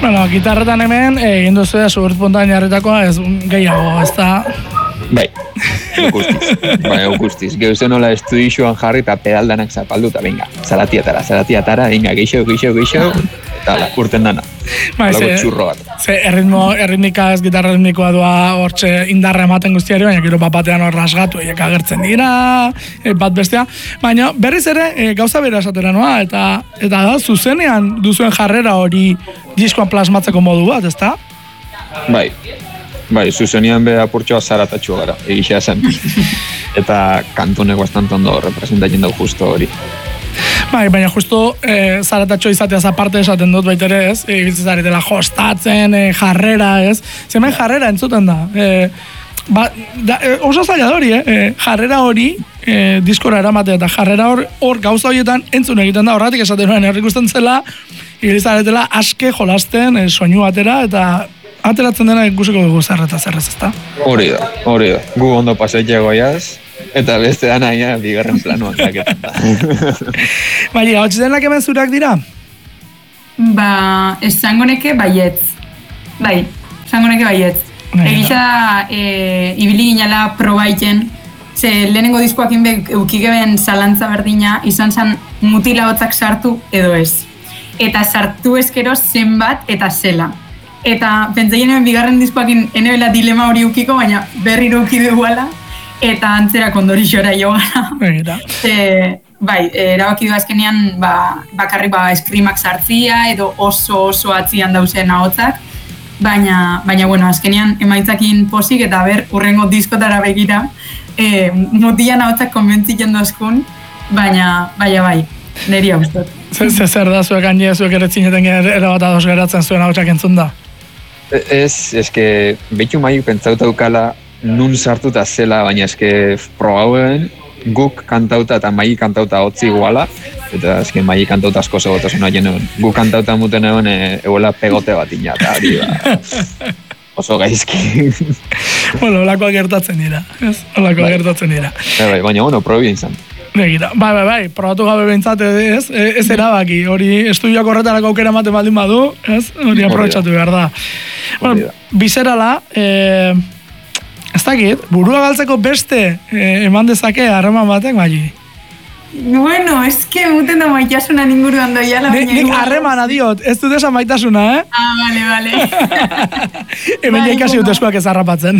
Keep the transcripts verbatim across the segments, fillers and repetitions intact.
Bueno, gitarretan hemen, egin duzu da Subert Pontañarretakoa, ez gehiago, ez da... Bai, guztiz, bai, guztiz. Geuzen nola estudixoan jarri eta pedaldanak zapaldu eta venga, zaratiatara, zaratiatara, venga, geixo, geixo, geixo, eta la, urten dana. Bai, ze, txurro bat. Ze, erritmo, erritmika ez gitarra erritmikoa doa hortxe indarra ematen guztiari, baina gero batean hor rasgatu, eiek agertzen dira, e, bat bestea. Baina berriz ere, e, gauza bera esatera noa, eta, eta da, zuzenean duzuen jarrera hori diskoan plasmatzeko modu bat, ezta? Bai. Bai, zuzenean beha purtsoa zaratatxua gara, egitea zen. Eta kantunek bastante ondo representatzen dugu justo hori. Bai, baina justo e, zaratatxo izateaz aparte esaten dut baitere ez, e, zaretela jostatzen, e, jarrera ez, zemen jarrera entzuten da. E, ba, da e, oso zaila da hori, eh? jarrera hori e, diskora eramatea eta jarrera hor, hor gauza horietan entzun egiten da, horretik esaten nuen errikusten zela, zaretela aske jolasten, e, soinu atera eta ateratzen dena ikusiko dugu zerreta zerrez, ezta? Hori da, hori da. Gu ondo paseitxe goiaz, eta beste da nahi, bigarren planuan daketan da. Baina, hotx denak hemen zurak dira? Ba, esango neke baietz. Bai, esango neke baietz. Egisa da, e, ibili ginala probaiten, ze lehenengo diskoakin be eukigeben zalantza berdina, izan zen mutila hotzak sartu edo ez. Eta sartu ezkero zenbat eta zela. Eta pentsaien bigarren diskoakin enebela dilema hori ukiko, baina berriro ukidu iguala, eta antzera kondorixora jo gara. e, bai, erabaki du azkenean ba, bakarri ba, eskrimak sartzia, edo oso oso atzian dauzen ahotzak, baina, baina bueno, azkenean emaitzakin posik, eta ber, urrengo diskotara begira, e, mutian ahotzak konbentziken dozkun, baina, baina bai, niri hau ustot. Zer da zuek anie, zuek ere zineten erabat ados geratzen zuen ahotsak entzun da? Ez, eske, behitu maik pentsauta dukala nun sartuta zela, baina eske probauen guk kantauta eta maik kantauta hotzi iguala, eta eske maik kantauta asko zegotasun haien egon. Guk kantauta muten egon egoela pegote bat ina, eta hori ba, oso gaizki. Bueno, olakoak gertatzen dira, ez? Olakoak bai. gertatzen dira. Bai, baina, bueno, probi izan. Begira, bai, bai, bai, probatu gabe behintzat ez, ez erabaki, hori estudioak horretarako aukera ematen baldin badu, ez, hori aprobetxatu behar da. Bueno, bizerala, e, ez dakit, burua galtzeko beste e, eman dezake harreman batek, bai? Bueno, ez que muten da maitasuna inguruan doia la baina. Nik harremana diot, ez dut esan maitasuna, eh? Ah, vale, vale. Hemen ja ikasi dut eskuak ez harrapatzen.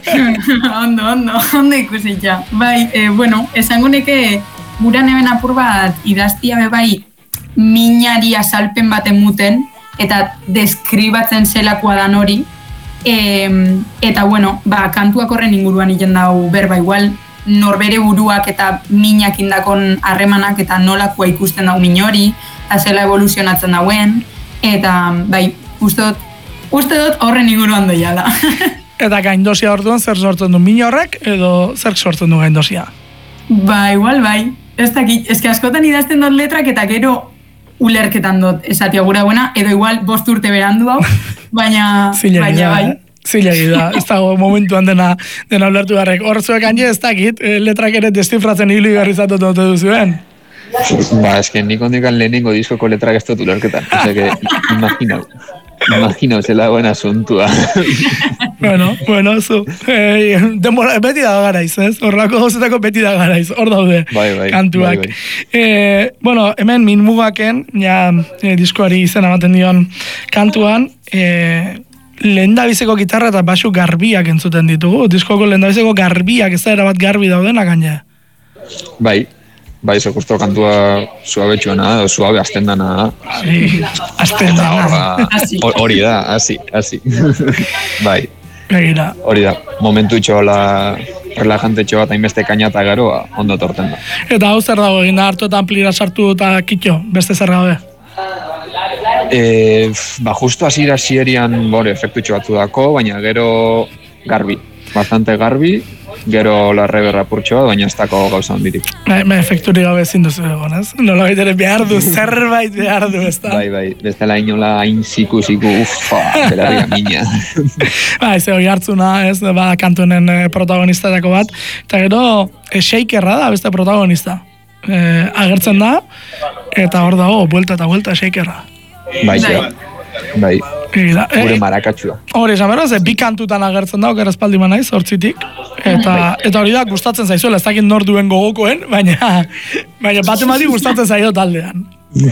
Ondo, ondo, ondo ikusitza. Bai, eh, bueno, esango neke guran hemen apur bat idaztia be bai minari azalpen baten muten, eta deskribatzen zelakoa dan hori. E, eta, bueno, ba, kantuak horren inguruan iten dau berba igual, norbere buruak eta minak indakon harremanak eta nolakoa ikusten dau min hori, eta zela evoluzionatzen dauen, eta bai, uste dut, uste dut horren inguruan doiala. Eta gaindosia orduan zer sortzen du min horrek, edo zer sortzen du gaindosia? Ba, igual bai, ez dakit, eske askotan idazten dut letrak eta gero ulerketan dut esatia gura buena, edo igual bost urte berandu hau, baina, baina bai. Zilegi da, ez dago momentuan dena, dena ulertu garrek. Hor zuek handi ez dakit, letrak ere destifratzen hili garrizatu dute duzuen. Ba, esken nik ondikan lehenengo diskoko letrak ez dut ulerketan. Ose que, imaginau, imaginau zela buen asuntua. Bueno, bueno, zu, eh, demora, beti da garaiz, ez? Horrelako gauzetako beti da garaiz, hor daude bai, bai, kantuak. Bai, bai. Eh, bueno, hemen minmugaken, ja, eh, diskoari izena ematen dion kantuan, eh, lehendabizeko gitarra eta basu garbiak entzuten ditugu. Diskoko lehendabizeko garbiak, ez da erabat garbi daudenak gaina. Bai, bai, zo justo kantua suabe txuana, o suabe azten dana. Sí, azten da. Hori da, hasi, hasi. Bai. Begira. Hori da, momentu txola relajante txoa eta inbeste kainata garoa ondo torten da. Eta hau zer dago egin da, hartu eta amplira sartu eta kitxo, beste zer gabe? E, ba, justo hasiera hasierian bore, efektutxo batzu dako, baina gero garbi, bastante garbi, gero larre berra purtxoa, baina ez dako gauza handirik. Me, me efekturi gabe ezin duzu egon, ez? Nola baitere behar du, zerbait behar du, ez da? Bai, bai, bestela inola hain ziku, ziku, ufa, belarria mina. Ba, ez hori hartzuna, ez, ba, kantuenen protagonistetako bat, eta gero, e, shakerra da, beste protagonista. E, agertzen da, eta hor dago, buelta eta buelta shakerra. Bai, bai. Gira, gure eh, marakatxua. Hori, esan behar, ze bi kantutan agertzen da, oker espaldi naiz, hortzitik. Eta, eta hori da, gustatzen zaizuela, ez dakit nor duen gogokoen, baina, baina bat emati gustatzen zaio taldean.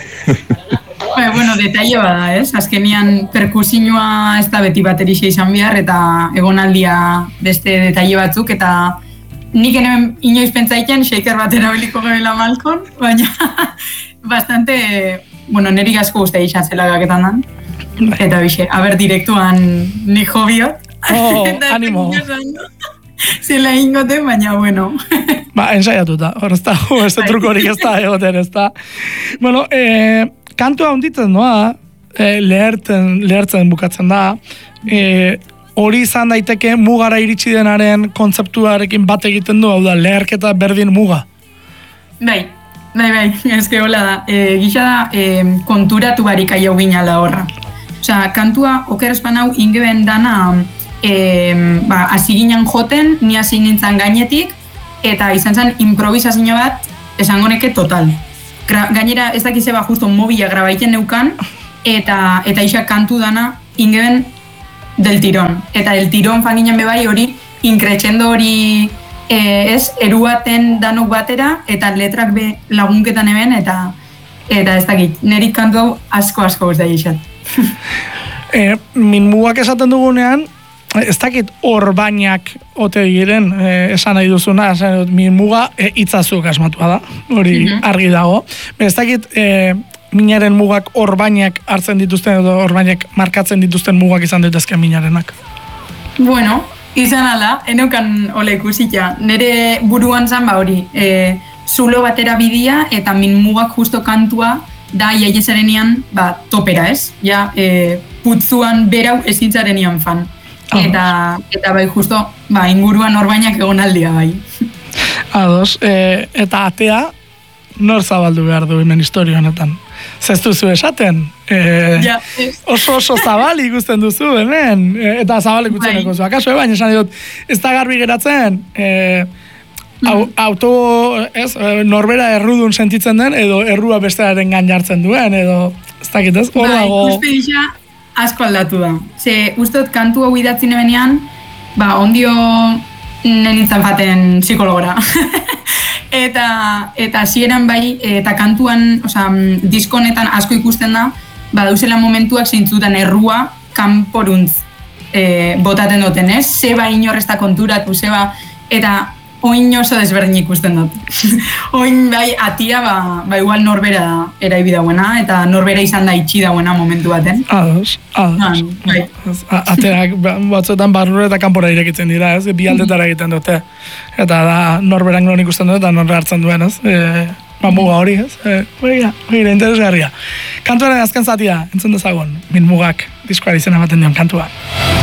Ba, bueno, detaile bada, ez? Azkenian perkusioa ez da beti baterixe izan behar, eta egonaldia beste detaile batzuk, eta nik hemen inoiz pentsaiken shaker bat erabiliko gebela Malkon, baina bastante, bueno, neri asko guztia izan zela gaketan dan. Eta bixe, haber direktuan nik jobiot. Oh, animo. Zela ingoten, baina bueno. Ba, ensaiatuta, hor ez da, ez da trukorik ez da egoten, ez da. Bueno, eh, kantua hunditzen doa, eh, lehertzen, lehertzen bukatzen da, eh, hori izan daiteke mugara iritsi denaren kontzeptuarekin bat egiten du, hau da, leherketa berdin muga. Bai, bai, bai, ezke hola da. E, gisa da, e, konturatu barik aiau ginala horra. Osea, kantua, oker espan hau ingeben dana, e, ba, hasi ginen joten, ni hasi nintzen gainetik, eta izan zen improvisazio bat, esango neke total. Gra, gainera, ez dakize ba, justo mobila grabaiten neukan, eta eta isa kantu dana ingeben del tirón. Eta del tirón fan ginen bebai hori, inkretxendo hori, e, ez, eruaten danok batera, eta letrak be lagunketan eben, eta eta ez dakit, nerik kantu hau asko-asko ez da gixat. e, min mugak esaten dugunean, ez dakit orbainak ote diren, eh, esan nahi duzuna, esan dut, min muga e, itzazuk asmatua da, hori mm-hmm. argi dago. Ez dakit, e, minaren mugak orbainak hartzen dituzten, edo orbainak markatzen dituzten mugak izan daitezke minarenak. Bueno, izan ala, enokan hola ikusita. Nere buruan zan ba hori, e, zulo batera bidia, eta min mugak justo kantua, da jaiezarenian, ba, topera ez? Ja, e, putzuan berau ezintzarenian fan. Eta, eta bai, justo, ba, inguruan orbainak egonaldia bai. Ados, e, eta atea, nor zabaldu behar du hemen historia honetan? Zez duzu esaten? E, ja, oso oso zabal ikusten duzu hemen, e, eta zabal ikutzen bai. Ekuzu. Akaso, baina esan dut, ez da garbi geratzen, e, au, auto, ez, norbera errudun sentitzen den, edo errua bestearen gan jartzen duen, edo, ez dakit ez, hor dago... Bai, asko aldatu da. Ze, ustot, kantu hau idatzin ebenean, ba, ondio nenintzen faten psikologora. eta, eta zieran bai, eta kantuan, oza, diskonetan asko ikusten da, ba, dauzela momentuak zeintzutan errua kanporuntz e, botaten duten, ez? Zeba inorrezta konturatu, zeba, eta oin oso desberdin ikusten dut. Oin bai atia, ba, ba igual norbera da eraibi dauena, eta norbera izan da itxi dauena momentu baten. Ados, ados. Bai. Aterak batzuetan barrura eta kanpora irekitzen dira, ez? Bi aldetara egiten dute. Eta da norberan non ikusten dut, eta norbe hartzen duen, ez? E, ba, muga hori, ez? E, Oira, oira, interesgarria. Kantuaren azken zatia, entzun dezagun, min mugak, diskoari izena ematen dion kantua.